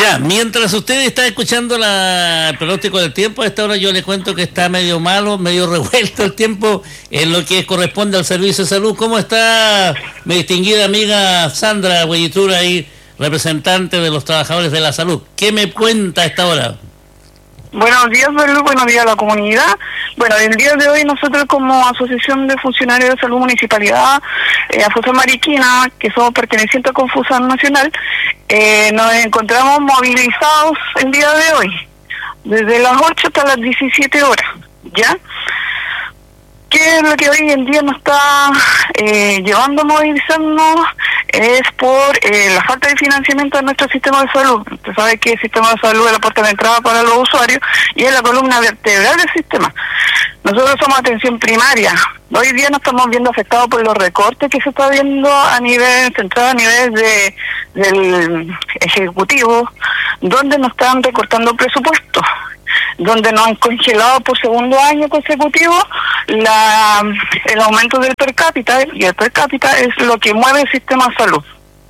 Ya, mientras usted está escuchando el pronóstico del tiempo, a esta hora yo le cuento que está medio malo, medio revuelto el tiempo en lo que corresponde al servicio de salud. ¿Cómo está mi distinguida amiga Sandra Huellitura, ahí, representante de los trabajadores de la salud? ¿Qué me cuenta a esta hora? Buenos días, Belú, buenos días a la comunidad. Bueno, el día de hoy nosotros como Asociación de Funcionarios de Salud Municipalidad, AFUSAN Mariquina, que somos pertenecientes a Confusan Nacional, nos encontramos movilizados el día de hoy, desde las 8 hasta las 17 horas, ¿ya? ¿Qué es lo que hoy en día nos está llevando a movilizarnos? Es por la falta de financiamiento de nuestro sistema de salud. Usted sabe que el sistema de salud es la puerta de entrada para los usuarios y es la columna vertebral del sistema. Nosotros somos atención primaria. Hoy día nos estamos viendo afectados por los recortes que se está viendo a nivel central, a nivel del Ejecutivo, donde nos están recortando presupuestos, donde nos han congelado por segundo año consecutivo el aumento del per cápita, y el per cápita es lo que mueve el sistema de salud.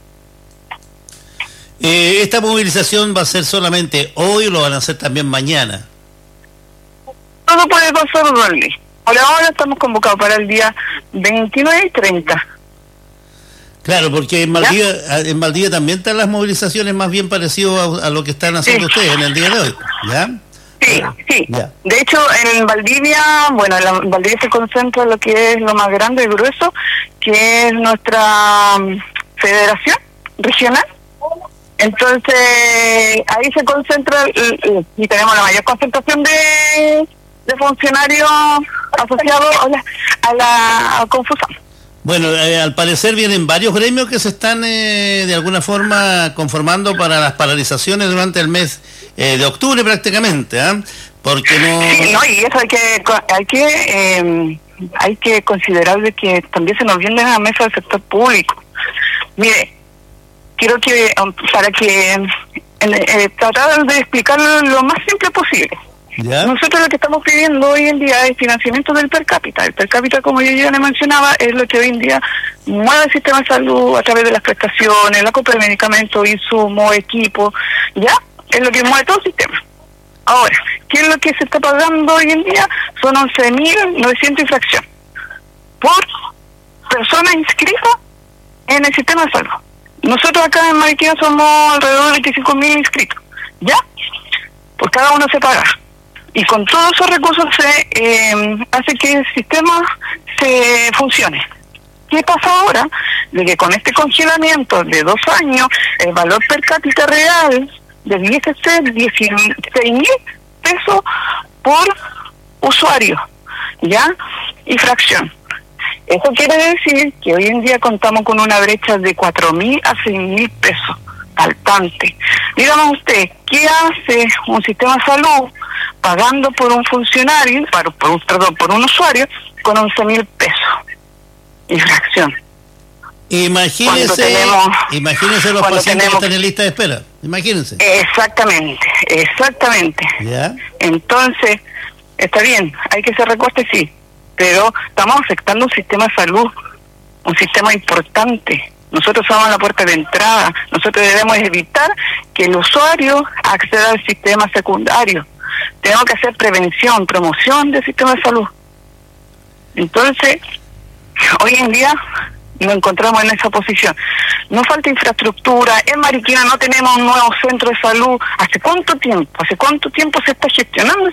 ¿Esta movilización va a ser solamente hoy o lo van a hacer también mañana? Todo puede pasar, don Luis. Por ahora estamos convocados para el día 29 y 30. Claro, porque en Valdivia también están las movilizaciones más bien parecidas a lo que están haciendo ustedes en el día de hoy, ¿ya? Sí, sí. Ya. De hecho, en Valdivia, en Valdivia se concentra lo que es lo más grande y grueso, que es nuestra federación regional. Entonces, ahí se concentra y tenemos la mayor concentración de funcionarios asociados a la Confusan. Bueno, al parecer vienen varios gremios que se están de alguna forma conformando para las paralizaciones durante el mes de octubre prácticamente, ¿eh? Porque no... Sí, no, y eso hay que considerar de que también se nos viene a la mesa del sector público. Mire, quiero que, para que tratar de explicarlo lo más simple posible. ¿Ya? Nosotros lo que estamos pidiendo hoy en día es financiamiento del per cápita. El per cápita, como yo ya le mencionaba, es lo que hoy en día mueve el sistema de salud a través de las prestaciones, la compra de medicamentos, insumos, equipos, ¿ya? Es lo que mueve todo el sistema. Ahora, ¿qué es lo que se está pagando hoy en día? Son 11.900 y fracción por persona inscrita en el sistema de salud. Nosotros acá en Mariquina somos alrededor de 25.000 inscritos, ¿ya? Por cada uno se paga. Y con todos esos recursos se hace que el sistema se funcione. ¿Qué pasa ahora? De que con este congelamiento de 2 años, el valor per cápita real debiese ser 16.000 pesos por usuario, ¿ya? Y fracción. Eso quiere decir que hoy en día contamos con una brecha de 4.000 a 6.000 pesos faltante. Dígame usted, ¿qué hace un sistema de salud pagando por un funcionario, por un usuario, con 11.000 pesos y fracción? Imagínense los pacientes que están en lista de espera. Imagínense. Exactamente. ¿Ya? Entonces, está bien, hay que hacer recortes, sí, pero estamos afectando un sistema de salud, un sistema importante. Nosotros somos la puerta de entrada. Nosotros debemos evitar que el usuario acceda al sistema secundario. Tenemos que hacer prevención, promoción del sistema de salud. Entonces, hoy en día nos encontramos en esa posición. Nos falta infraestructura. En Mariquina no tenemos un nuevo centro de salud. ¿Hace cuánto tiempo? Se está gestionando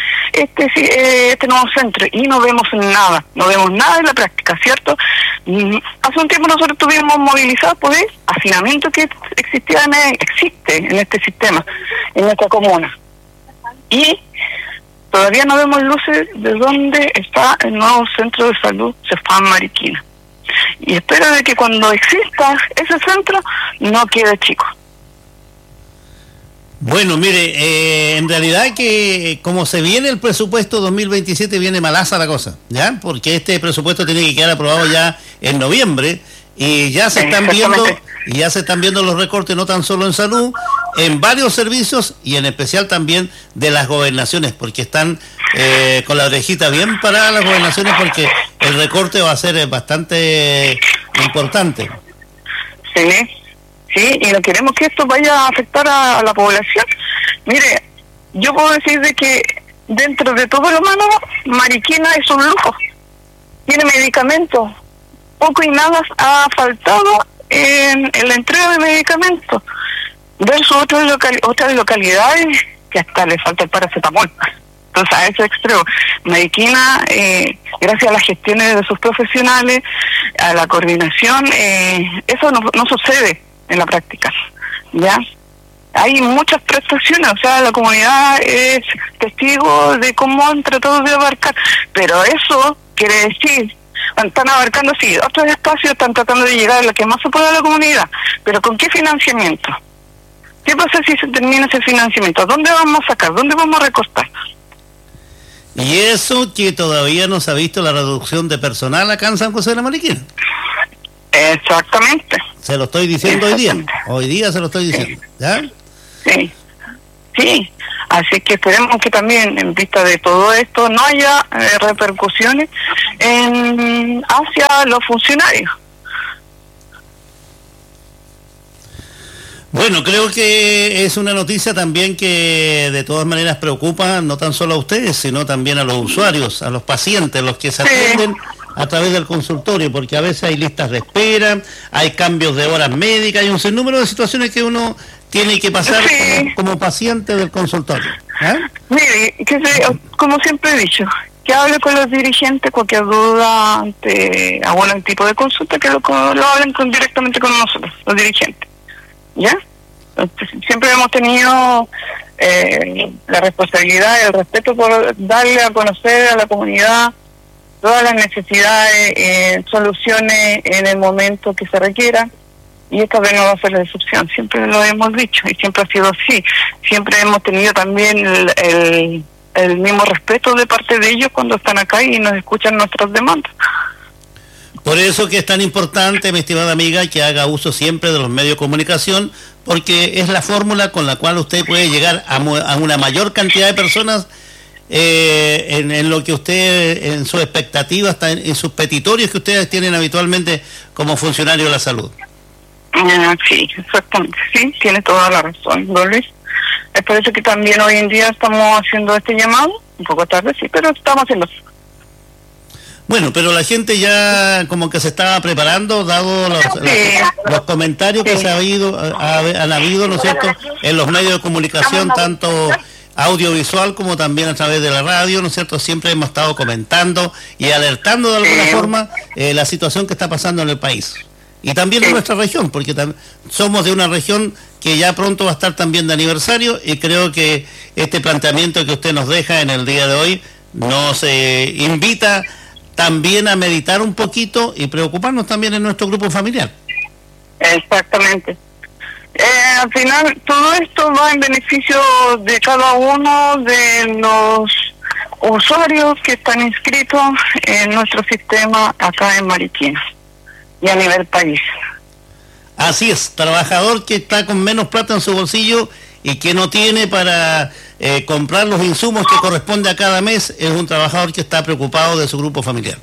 este nuevo centro? Y no vemos nada en la práctica, ¿cierto? Hace un tiempo nosotros estuvimos movilizados por el hacinamiento que existe en este sistema, en nuestra comuna. Y todavía no vemos luces de dónde está el nuevo centro de salud CEFAM Mariquina. Y espero de que cuando exista ese centro no quede chico. Bueno, mire, en realidad que como se viene el presupuesto 2027 viene malaza la cosa, ¿ya? Porque este presupuesto tiene que quedar aprobado ya en noviembre y ya se están viendo los recortes no tan solo en salud, en varios servicios y en especial también de las gobernaciones, porque están con la orejita bien parada las gobernaciones porque el recorte va a ser bastante importante. Sí. ¿sí? Y no queremos que esto vaya a afectar a la población. Mire, yo puedo decir de que dentro de todo lo malo, Mariquina es un lujo. Tiene medicamentos. Poco y nada ha faltado en la entrega de medicamentos. Versus otras localidades que hasta le falta el paracetamol. Entonces, a ese extremo, Mariquina, gracias a las gestiones de sus profesionales, a la coordinación, eso no sucede en la práctica, ¿ya? Hay muchas prestaciones, o sea, la comunidad es testigo de cómo han tratado de abarcar, pero eso quiere decir, están abarcando, sí, otros espacios están tratando de llegar a lo que más se puede a la comunidad, pero ¿con qué financiamiento? ¿Qué pasa si se termina ese financiamiento? ¿Dónde vamos a sacar? ¿Dónde vamos a recortar? Y eso que todavía no se ha visto la reducción de personal acá en San José de la Mariquina. Exactamente. Se lo estoy diciendo hoy día. Hoy día se lo estoy diciendo. ¿Ya? Sí. Sí. Así que esperemos que también, en vista de todo esto, no haya repercusiones hacia los funcionarios. Bueno, creo que es una noticia también que de todas maneras preocupa no tan solo a ustedes, sino también a los usuarios, a los pacientes, los que se atienden a través del consultorio, porque a veces hay listas de espera, hay cambios de horas médicas, hay un sinnúmero de situaciones que uno tiene que pasar como paciente del consultorio. Mire, como siempre he dicho, que hable con los dirigentes, cualquier duda ante algún tipo de consulta, que lo hablen directamente con nosotros, los dirigentes. ¿Ya? Entonces, siempre hemos tenido la responsabilidad, el respeto por darle a conocer a la comunidad todas las necesidades, soluciones en el momento que se requiera, y esta vez no va a ser la excepción, siempre lo hemos dicho y siempre ha sido así. Siempre hemos tenido también el mismo respeto de parte de ellos cuando están acá y nos escuchan nuestras demandas. Por eso que es tan importante, mi estimada amiga, que haga uso siempre de los medios de comunicación, porque es la fórmula con la cual usted puede llegar a una mayor cantidad de personas en lo que usted, en sus expectativas, en sus petitorios que ustedes tienen habitualmente como funcionario de la salud. Sí, exactamente, sí, tiene toda la razón, don Luis. Es por eso que también hoy en día estamos haciendo este llamado, un poco tarde, sí, pero estamos haciendo. Bueno, pero la gente ya como que se estaba preparando, dado los comentarios que han habido, ¿no es cierto?, en los medios de comunicación, tanto audiovisual como también a través de la radio, ¿no es cierto? Siempre hemos estado comentando y alertando de alguna forma la situación que está pasando en el país. Y también en nuestra región, porque somos de una región que ya pronto va a estar también de aniversario, y creo que este planteamiento que usted nos deja en el día de hoy nos invita también a meditar un poquito y preocuparnos también en nuestro grupo familiar. Exactamente. Al final todo esto va en beneficio de cada uno de los usuarios que están inscritos en nuestro sistema acá en Mariquina y a nivel país. Así es, trabajador que está con menos plata en su bolsillo y que no tiene para comprar los insumos que corresponde a cada mes, es un trabajador que está preocupado de su grupo familiar.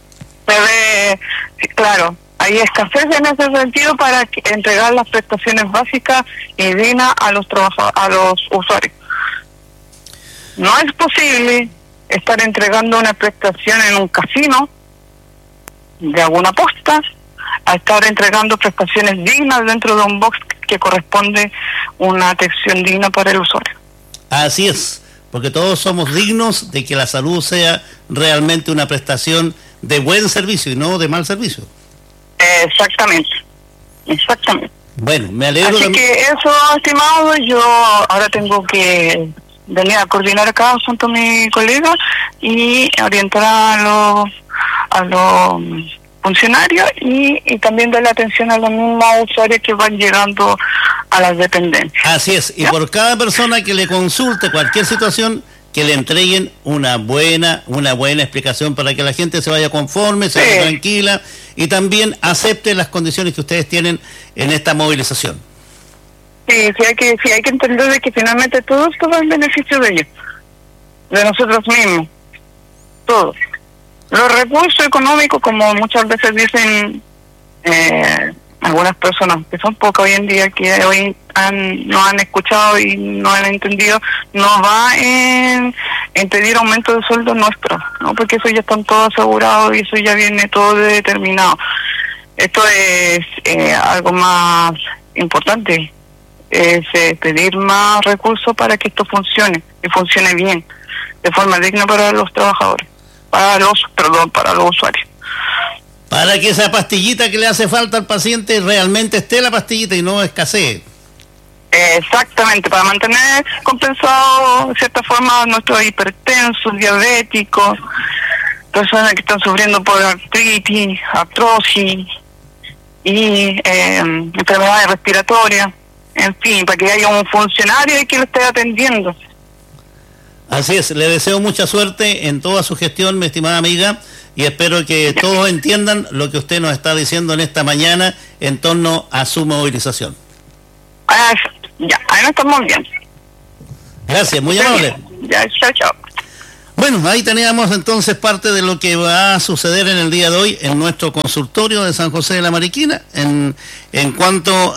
Claro, hay escasez en ese sentido para entregar las prestaciones básicas y dignas a los usuarios. No es posible estar entregando una prestación en un casino de alguna posta a estar entregando prestaciones dignas dentro de un box que corresponde una atención digna para el usuario. Así es, porque todos somos dignos de que la salud sea realmente una prestación de buen servicio y no de mal servicio. Exactamente. Bueno, me alegro. Así que eso, estimado, yo ahora tengo que venir a coordinar acá junto a mi colega y orientar a los funcionarios y también darle atención a los mismos usuarios que van llegando a las dependencias. Así es, y por cada persona que le consulte cualquier situación, que le entreguen una buena explicación para que la gente se vaya conforme, se vaya tranquila y también acepte las condiciones que ustedes tienen en esta movilización. Sí, hay que entender de que finalmente todo esto va en beneficio de ellos, de nosotros mismos, todos. Los recursos económicos, como muchas veces dicen algunas personas que son pocas hoy en día, que hoy no han escuchado y no han entendido, no va en pedir aumento de sueldo nuestro, ¿no? Porque eso ya están todos asegurados y eso ya viene todo determinado. Esto es algo más importante, es pedir más recursos para que esto funcione, y funcione bien, de forma digna para los trabajadores, para los usuarios. Para que esa pastillita que le hace falta al paciente realmente esté la pastillita y no escasee. Exactamente, para mantener compensado de cierta forma nuestros hipertensos, diabéticos, personas que están sufriendo por artritis, artrosis y enfermedades respiratorias, en fin, para que haya un funcionario que lo esté atendiendo. Así es, le deseo mucha suerte en toda su gestión, mi estimada amiga, y espero que todos entiendan lo que usted nos está diciendo en esta mañana en torno a su movilización. Ya, ahí no estamos bien. Gracias, muy amable. Ya, chao, chao. Bueno, ahí teníamos entonces parte de lo que va a suceder en el día de hoy en nuestro consultorio de San José de la Mariquina, en cuanto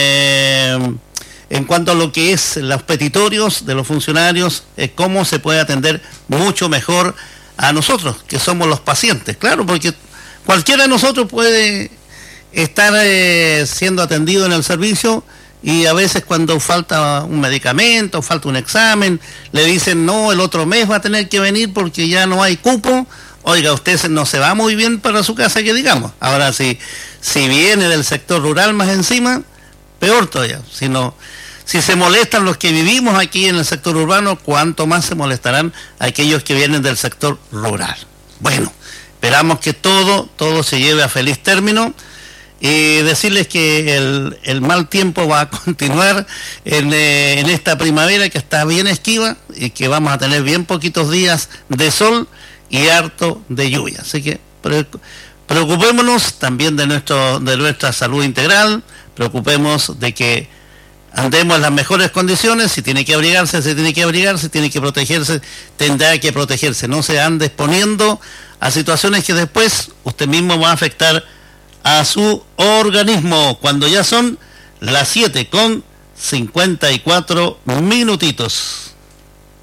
a lo que es los petitorios de los funcionarios, cómo se puede atender mucho mejor a nosotros, que somos los pacientes, claro, porque cualquiera de nosotros puede estar siendo atendido en el servicio y a veces cuando falta un medicamento, falta un examen, le dicen no, el otro mes va a tener que venir porque ya no hay cupo. Oiga, usted no se va muy bien para su casa, que digamos. Ahora, si viene del sector rural más encima, peor todavía. Si se molestan los que vivimos aquí en el sector urbano, ¿cuánto más se molestarán aquellos que vienen del sector rural? Bueno, esperamos que todo se lleve a feliz término y decirles que el mal tiempo va a continuar en esta primavera que está bien esquiva y que vamos a tener bien poquitos días de sol y harto de lluvia. Así que preocupémonos también de nuestra salud integral, preocupemos de que andemos en las mejores condiciones. Si tiene que abrigarse, se tiene que abrigar, si tiene que protegerse, tendrá que protegerse. No se ande exponiendo a situaciones que después usted mismo va a afectar a su organismo, cuando ya son las 7:54 minutitos.